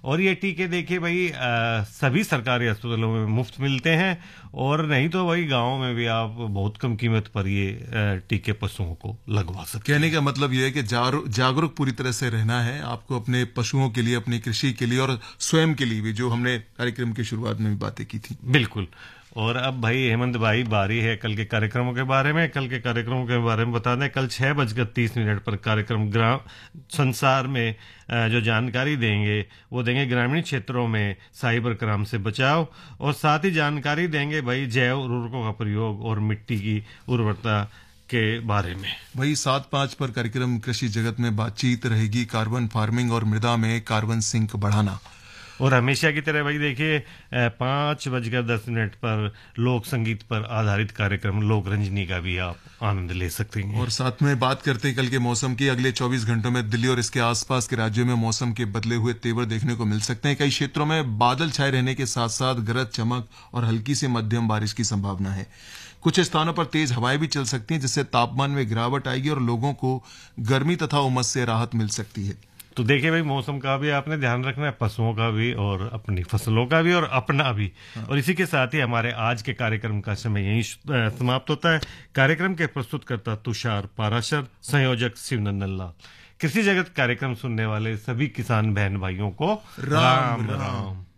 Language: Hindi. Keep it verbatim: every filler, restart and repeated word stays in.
और ये टीके देखिए भाई आ, सभी सरकारी अस्पतालों में मुफ्त मिलते हैं, और नहीं तो भाई गाँव में भी आप बहुत कम कीमत पर ये टीके पशुओं को लगवा सकते हैं। कहने का मतलब ये है कि जागरूक पूरी तरह से रहना है आपको अपने पशुओं के लिए, अपनी कृषि के लिए और स्वयं के लिए भी, जो हमने कार्यक्रम की शुरुआत में भी बातें की थी। बिल्कुल। और अब भाई हेमंत भाई, बारी है कल के कार्यक्रमों के बारे में। कल के कार्यक्रमों के बारे में बता दें, कल छह बजकर तीस मिनट पर कार्यक्रम ग्राम संसार में जो जानकारी देंगे वो देंगे ग्रामीण क्षेत्रों में साइबर क्राइम से बचाव, और साथ ही जानकारी देंगे भाई जैव उर्वरकों का प्रयोग और मिट्टी की उर्वरता के बारे में। वही सात पाँच पर कार्यक्रम कृषि जगत में बातचीत रहेगी, कार्बन फार्मिंग और मृदा में कार्बन सिंक बढ़ाना। और हमेशा की तरह भाई देखिए पाँच बजकर दस मिनट पर लोक संगीत पर आधारित कार्यक्रम लोक रंजनी का भी आप आनंद ले सकते हैं। और साथ में बात करते हैं कल के मौसम की। अगले चौबीस घंटों में दिल्ली और इसके आसपास के राज्यों में मौसम के बदले हुए तेवर देखने को मिल सकते हैं। कई क्षेत्रों में बादल छाए रहने के साथ साथ गरज चमक और हल्की से मध्यम बारिश की संभावना है। कुछ स्थानों पर तेज हवाएं भी चल सकती हैं, जिससे तापमान में गिरावट आएगी और लोगों को गर्मी तथा उमस से राहत मिल सकती है। तो देखिए भाई मौसम का भी आपने ध्यान रखना है, पशुओं का भी और अपनी फसलों का भी और अपना भी। हाँ। और इसी के साथ ही हमारे आज के कार्यक्रम का समय यहीं समाप्त होता है। कार्यक्रम के प्रस्तुतकर्ता तुषार पाराशर, संयोजक शिवनंदन लाल। कृषि जगत कार्यक्रम सुनने वाले सभी किसान बहन भाइयों को राम राम, राम।